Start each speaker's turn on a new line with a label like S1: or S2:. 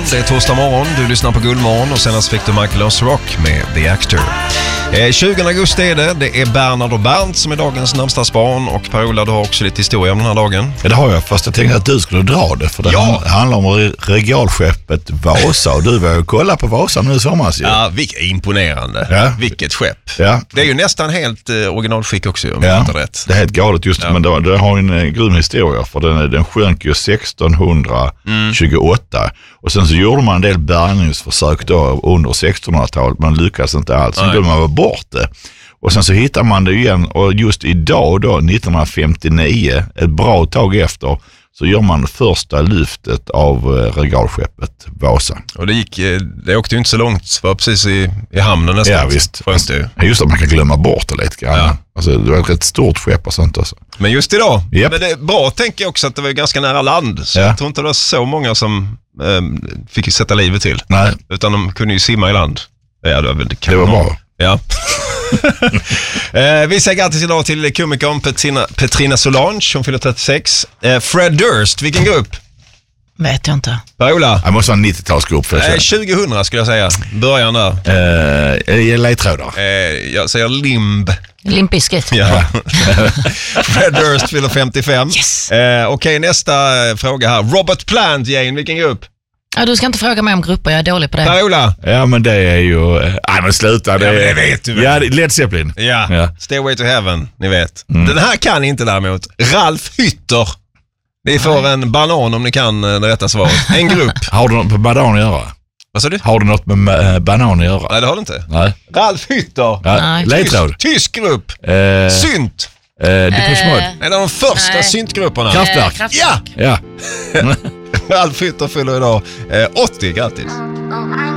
S1: morgon. Det är torsdag morgon. Du lyssnar på Guldmorgon och senast fick du Michael Rock med The Actor. 20 augusti är det. Det är Bernhard och Bernt som är dagens namnsdagsbarn. Och Per-Ola, du har också lite historia om den här dagen.
S2: Ja, det har jag. Fast jag tänkte att du skulle dra det. För det handlar om regalskeppet Vasa. Och du var ju kolla på Vasa nu i somras.
S1: Ja, imponerande. Ja. Vilket skepp. Ja. Det är ju nästan helt originalskick också, om jag inte rätt.
S2: Det är helt galet just men det har en grym historia. För den sjönk ju 1628. Och sen så gjorde man en del bärgningsförsök då under 1600-talet. Man lyckades inte alls. Sen glömde man var bort det. Och sen så hittar man det igen. Och just idag då, 1959, ett bra tag efter, så gör man första lyftet av regalskeppet Vasa. Och
S1: det åkte ju inte så långt. Det var precis i hamnen nästan.
S2: Ja, visst. Just att man kan glömma bort det lite grann. Ja. Alltså, det var ett rätt stort skepp och sånt också.
S1: Men just idag. Yep. Men det är bra, tänker jag också, att det var ganska nära land. Så jag tror inte det var så många som fick sätta livet till.
S2: Nej.
S1: Utan de kunde ju simma i land. Ja, det
S2: var bra.
S1: Ja. Vi säger grattis idag till komikern Petrina Solange. Hon fyller 36. Fred Durst, vilken grupp?
S3: Vet jag inte.
S1: Per-Ola?
S2: Det måste vara en 90-talsgrupp.
S1: 2000 skulle jag säga. Början där.
S2: Ledtrådar.
S1: Jag säger Limb.
S3: Limp Bizkit.
S1: Ja. Fred Durst fyller 55.
S3: Yes.
S1: Okej, nästa fråga här. Robert Plant, Jane, vilken grupp?
S3: Ja, du ska inte fråga mig om grupper, jag är dålig på det.
S1: Per-Ola?
S2: Ja, men det är ju... Nej, men sluta.
S1: Det vet du väl.
S2: Ja, Led Zeppelin.
S1: Ja. Stairway to Heaven, ni vet. Den här kan ni inte däremot. Ralf Hütter. Ni får en banan om ni kan det rätta svaret. En grupp.
S2: Har du något med banan att göra?
S1: Vad sa du?
S2: Har du något med banan att göra?
S1: Nej, det har du inte.
S2: Nej.
S1: Ralf Hütter.
S2: Ja. Ledtråd.
S1: Tysk grupp. Synt.
S2: Depeche Mode.
S1: En av de första syntgrupperna.
S2: Kraftwerk.
S1: Ja. Ralf Hütter fyller idag 80, grattis.